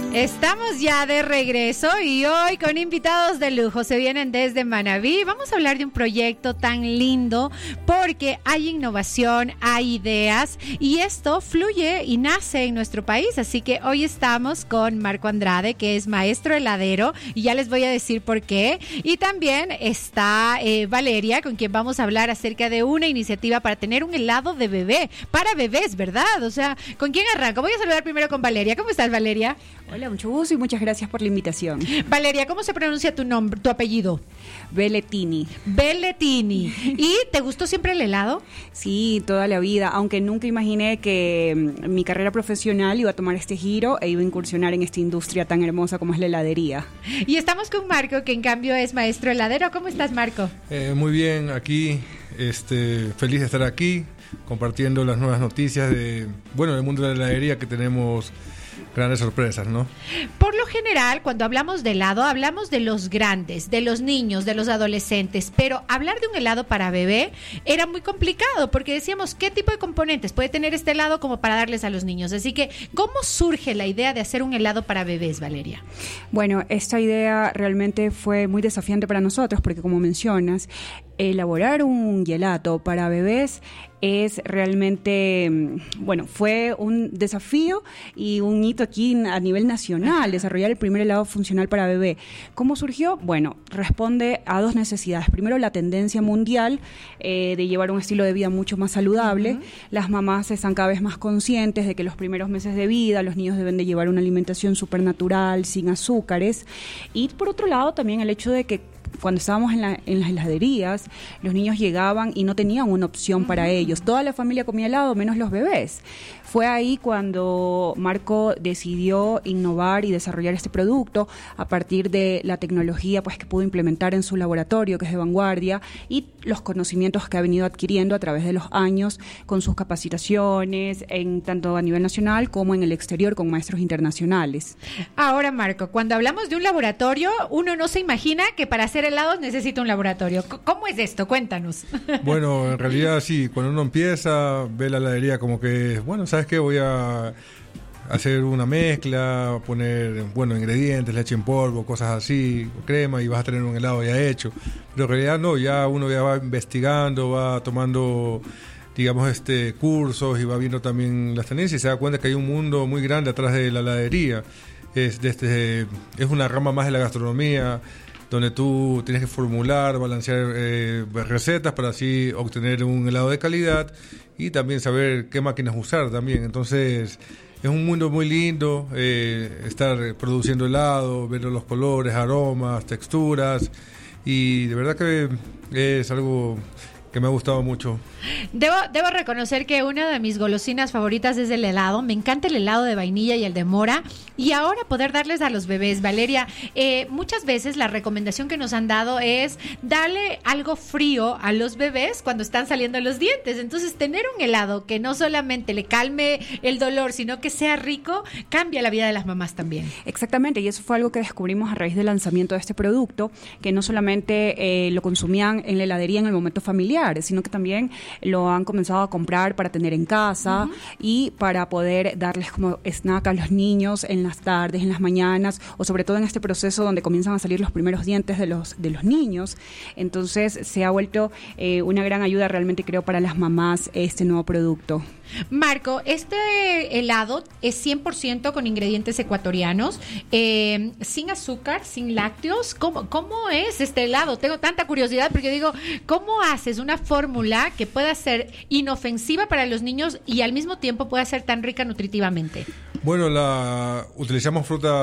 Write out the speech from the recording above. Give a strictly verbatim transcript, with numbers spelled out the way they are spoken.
Estamos ya de regreso y hoy con invitados de lujo. Se vienen desde Manabí. Vamos a hablar de un proyecto tan lindo porque hay innovación, hay ideas y esto fluye y nace en nuestro país. Así que hoy estamos con Marco Andrade, que es maestro heladero, y ya les voy a decir por qué. Y también está eh, Valeria, con quien vamos a hablar acerca de una iniciativa para tener un helado de bebé, para bebés, ¿verdad? O sea, ¿con quién arranco? Voy a saludar primero con Valeria. ¿Cómo estás, Valeria? Hola, mucho gusto y muchas gracias por la invitación. Valeria, ¿cómo se pronuncia tu nombre, tu apellido? Belletini. Belletini. ¿Y te gustó siempre el helado? Sí, toda la vida, aunque nunca imaginé que mm, mi carrera profesional iba a tomar este giro e iba a incursionar en esta industria tan hermosa como es la heladería. Y estamos con Marco, que en cambio es maestro heladero. ¿Cómo estás, Marco? Eh, muy bien, aquí, este, feliz de estar aquí, compartiendo las nuevas noticias de, bueno, del mundo de la heladería, que tenemos grandes sorpresas, ¿no? Por lo general, cuando hablamos de helado, hablamos de los grandes, de los niños, de los adolescentes, pero hablar de un helado para bebé era muy complicado porque decíamos, ¿qué tipo de componentes puede tener este helado como para darles a los niños? Así que, ¿cómo surge la idea de hacer un helado para bebés, Valeria? Bueno, esta idea realmente fue muy desafiante para nosotros porque, como mencionas, elaborar un gelato para bebés es realmente, bueno, fue un desafío y un hito aquí a nivel nacional, desarrollar el primer helado funcional para bebé. ¿Cómo surgió? Bueno, responde a dos necesidades. Primero, la tendencia mundial eh, de llevar un estilo de vida mucho más saludable. Uh-huh. Las mamás están cada vez más conscientes de que los primeros meses de vida los niños deben de llevar una alimentación supernatural, sin azúcares. Y por otro lado, también el hecho de que cuando estábamos en, la, en las heladerías, los niños llegaban y no tenían una opción para ellos. Toda la familia comía helado, menos los bebés. Fue ahí cuando Marco decidió innovar y desarrollar este producto a partir de la tecnología pues, que pudo implementar en su laboratorio, que es de vanguardia, y los conocimientos que ha venido adquiriendo a través de los años con sus capacitaciones, en tanto a nivel nacional como en el exterior con maestros internacionales. Ahora, Marco, cuando hablamos de un laboratorio, uno no se imagina que para hacer helados necesita un laboratorio. ¿Cómo es esto? Cuéntanos. Bueno, en realidad sí, cuando uno empieza, ve la heladería como que, bueno, ¿sabes qué? Voy a hacer una mezcla, poner, bueno, ingredientes, leche en polvo, cosas así, crema, y vas a tener un helado ya hecho. Pero en realidad no, ya uno ya va investigando, va tomando, digamos, este cursos y va viendo también las tendencias y se da cuenta que hay un mundo muy grande atrás de la heladería. Es, de este, es una rama más de la gastronomía, donde tú tienes que formular, balancear eh, recetas para así obtener un helado de calidad y también saber qué máquinas usar también. Entonces, es un mundo muy lindo, eh, estar produciendo helado, ver los colores, aromas, texturas, y de verdad que es algo que me ha gustado mucho. Debo, debo reconocer que una de mis golosinas favoritas es el helado. Me encanta el helado de vainilla y el de mora. Y ahora poder darles a los bebés. Valeria, eh, muchas veces la recomendación que nos han dado es darle algo frío a los bebés cuando están saliendo los dientes. Entonces, tener un helado que no solamente le calme el dolor, sino que sea rico, cambia la vida de las mamás también. Exactamente, y eso fue algo que descubrimos a raíz del lanzamiento de este producto, que no solamente eh, lo consumían en la heladería en el momento familiar, sino que también lo han comenzado a comprar para tener en casa uh-huh. y para poder darles como snack a los niños en las tardes, en las mañanas, o sobre todo en este proceso donde comienzan a salir los primeros dientes de los, de los niños. Entonces se ha vuelto eh, una gran ayuda realmente, creo, para las mamás este nuevo producto. Marco, este helado es cien por ciento con ingredientes ecuatorianos, eh, sin azúcar, sin lácteos. ¿Cómo, ¿Cómo es este helado? Tengo tanta curiosidad porque digo, ¿cómo haces una fórmula que pueda ser inofensiva para los niños y al mismo tiempo pueda ser tan rica nutritivamente? Bueno, la utilizamos fruta